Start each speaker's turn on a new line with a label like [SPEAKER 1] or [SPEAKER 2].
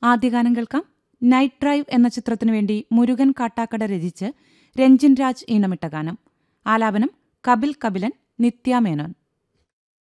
[SPEAKER 1] ആദ്യ ഗാനം കേൾക്കാം. നൈറ്റ് ഡ്രൈവ് എന്ന ചിത്രത്തിനു വേണ്ടി മുരുകൻ കാട്ടാക്കട രചിച്ച് രഞ്ജിൻ രാജ് ഈണമിട്ട ഗാനം. ആലാപനം കപിൽ കപിലൻ, നിത്യ മേനോൻ.